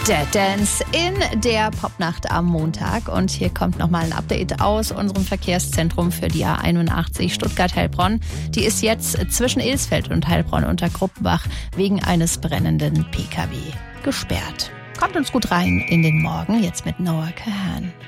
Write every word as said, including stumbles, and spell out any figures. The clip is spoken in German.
Dead Dance in der Popnacht am Montag. Und hier kommt nochmal ein Update aus unserem Verkehrszentrum für die A einundachtzig Stuttgart-Heilbronn. Die ist jetzt zwischen Ilsfeld und Heilbronn unter Gruppenbach wegen eines brennenden P K W gesperrt. Kommt uns gut rein in den Morgen, jetzt mit Noah Kahan.